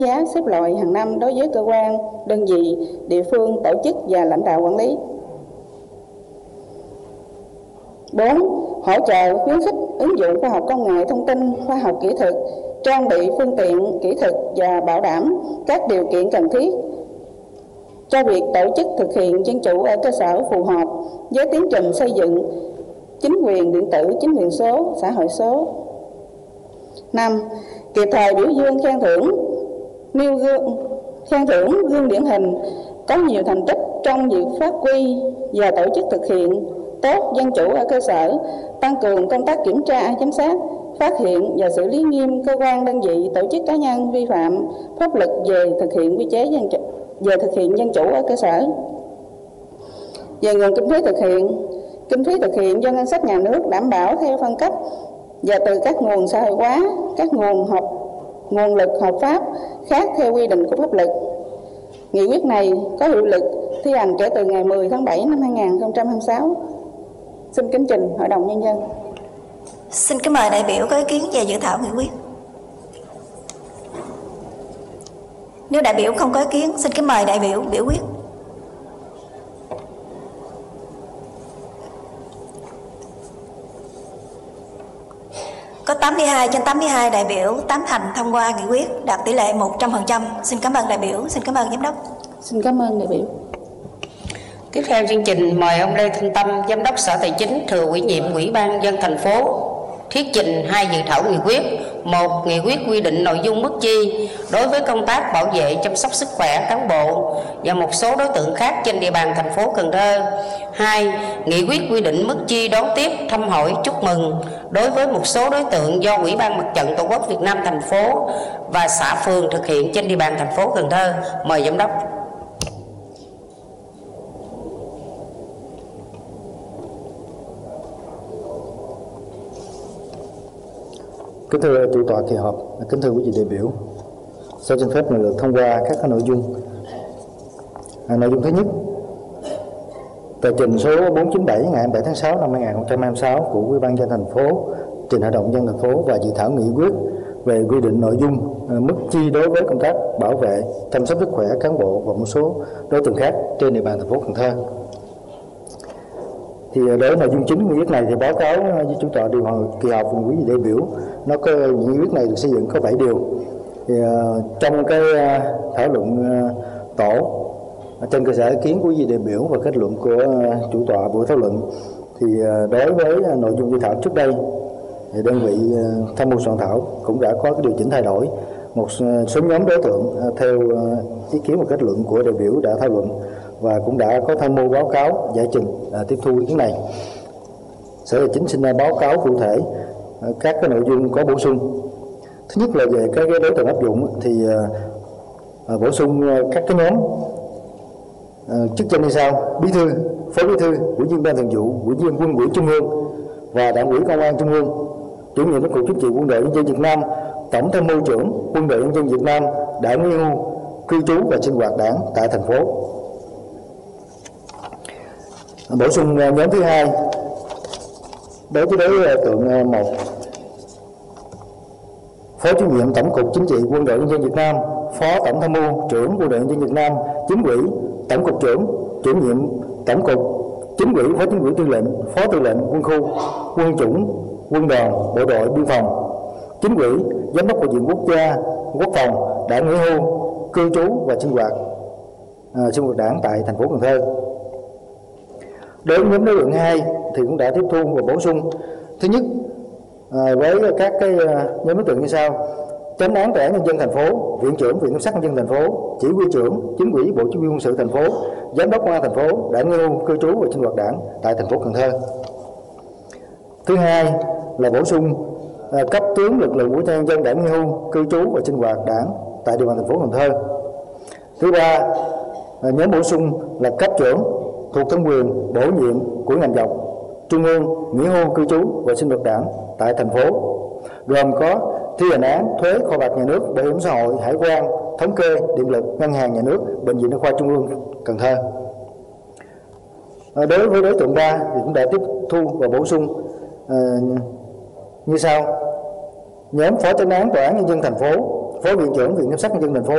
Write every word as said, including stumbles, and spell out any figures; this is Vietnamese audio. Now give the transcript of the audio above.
giá xếp loại hàng năm đối với cơ quan, đơn vị, địa phương, tổ chức và lãnh đạo quản lý. bốn. Hỗ trợ khuyến khích ứng dụng khoa học công nghệ thông tin, khoa học kỹ thuật, trang bị phương tiện kỹ thuật và bảo đảm các điều kiện cần thiết cho việc tổ chức thực hiện dân chủ ở cơ sở phù hợp với tiến trình xây dựng chính quyền điện tử, chính quyền số, xã hội số. năm. Kịp thời biểu dương khen thưởng nêu gương khen thưởng gương điển hình có nhiều thành tích trong việc phát huy và tổ chức thực hiện tốt dân chủ ở cơ sở, tăng cường công tác kiểm tra, giám sát, phát hiện và xử lý nghiêm cơ quan, đơn vị, tổ chức cá nhân vi phạm pháp luật về thực hiện quy chế dân chủ, về thực hiện dân chủ ở cơ sở. Về nguồn kinh phí thực hiện, kinh phí thực hiện do ngân sách nhà nước đảm bảo theo phân cấp và từ các nguồn xã hội hóa, các nguồn hợp nguồn lực hợp pháp khác theo quy định của pháp luật. Nghị quyết này có hiệu lực thi hành kể từ ngày mười tháng bảy năm hai nghìn không trăm hai mươi sáu. Xin kính trình Hội đồng Nhân dân. Xin kính mời đại biểu có ý kiến về dự thảo nghị quyết. Nếu đại biểu không có ý kiến, xin kính mời đại biểu biểu quyết. Có tám mươi hai trên tám mươi hai đại biểu tán thành thông qua nghị quyết, đạt tỷ lệ một trăm phần trăm. Xin cảm ơn đại biểu, xin cảm ơn giám đốc. Xin cảm ơn đại biểu. Tiếp theo chương trình mời ông Lê Thanh Tâm, Giám đốc Sở Tài chính, thừa ủy nhiệm Ủy ban nhân dân thành phố thuyết trình hai dự thảo nghị quyết. Một, nghị quyết quy định nội dung mức chi đối với công tác bảo vệ chăm sóc sức khỏe cán bộ và một số đối tượng khác trên địa bàn thành phố Cần Thơ. Hai, nghị quyết quy định mức chi đón tiếp, thăm hỏi, chúc mừng đối với một số đối tượng do Ủy ban Mặt trận Tổ quốc Việt Nam thành phố và xã phường thực hiện trên địa bàn thành phố Cần Thơ. Mời giám đốc. Kính thưa chủ tọa kỳ họp, kính thưa quý vị đại biểu, sau xin phép lần lượt thông qua các nội dung. À, nội dung thứ nhất, tờ trình số bốn trăm chín mươi bảy ngày hai mươi bảy tháng sáu năm hai nghìn không trăm hai mươi sáu của Ủy ban nhân dân thành phố trình Hội đồng nhân dân thành phố và dự thảo nghị quyết về quy định nội dung à, mức chi đối với công tác bảo vệ chăm sóc sức khỏe cán bộ và một số đối tượng khác trên địa bàn thành phố Cần Thơ. Thì đối với nội dung chính nghị quyết này thì báo cáo với chủ tọa điều hành kỳ họp cùng quý vị đại biểu, nó có nghị quyết này được xây dựng có bảy điều. Thì uh, trong cái uh, thảo luận uh, tổ uh, trên cơ sở ý kiến của quý vị đại biểu và kết luận của uh, chủ tọa buổi thảo luận, thì uh, đối với uh, nội dung dự thảo trước đây thì đơn vị uh, tham mưu soạn thảo cũng đã có cái điều chỉnh thay đổi một uh, số nhóm đối tượng uh, theo uh, ý kiến và kết luận của đại biểu đã thảo luận, và cũng đã có tham mưu báo cáo giải trình à, tiếp thu ý kiến này. Sở Tài chính xin báo cáo cụ thể à, các cái nội dung có bổ sung. Thứ nhất là về các cái đối tượng áp dụng thì à, à, bổ sung à, các cái nhóm à, chức danh như sau: bí thư, phó bí thư, ủy viên ban thường vụ, ủy viên quân ủy trung ương và đảng ủy công an trung ương, chủ nhiệm các cục chính trị quân đội nhân dân Việt Nam, tổng tham mưu trưởng quân đội nhân dân Việt Nam đã nghỉ hưu, cư trú và sinh hoạt đảng tại thành phố. Bổ sung nhóm thứ hai đối với đối tượng một, phó chủ nhiệm tổng cục chính trị quân đội nhân dân Việt Nam, phó tổng tham mưu trưởng quân đội nhân dân Việt nam, chính ủy, tổng cục trưởng, chủ nhiệm tổng cục, chính ủy, phó chính ủy tư lệnh, phó tư lệnh quân khu, quân chủng, quân đoàn, bộ đội biên phòng, chính ủy, giám đốc bệnh viện quốc gia quốc phòng đã nghỉ hưu, cư trú và sinh hoạt à, sinh hoạt đảng tại thành phố Cần Thơ. Đối với nhóm đối tượng hai thì cũng đã tiếp thu và bổ sung. Thứ nhất, à, với các cái nhóm đối tượng như sau: chánh án tòa án nhân dân thành phố, viện trưởng viện kiểm sát nhân dân thành phố, chỉ huy trưởng chính ủy bộ chỉ huy quân sự thành phố, giám đốc công an thành phố đã nghỉ hưu, cư trú và sinh hoạt đảng tại thành phố Cần Thơ. Thứ hai là bổ sung à, cấp tướng lực lượng vũ trang nhân dân đã nghỉ hưu, cư trú và sinh hoạt đảng tại địa bàn thành phố Cần Thơ. Thứ ba, à, nhóm bổ sung là cấp trưởng thuộc thẩm quyền bổ nhiệm của ngành dọc trung ương nghỉ hưu, cư trú và sinh hoạt đảng tại thành phố, gồm có thi hành án, thuế, kho bạc nhà nước, bảo hiểm xã hội, hải quan, thống kê, điện lực, ngân hàng nhà nước, bệnh viện đa khoa trung ương Cần Thơ. À, đối với đối tượng ba thì cũng đã tiếp thu và bổ sung à, như sau: nhóm phó chánh án tòa án nhân dân thành phố, phó viện trưởng viện kiểm sát nhân dân thành phố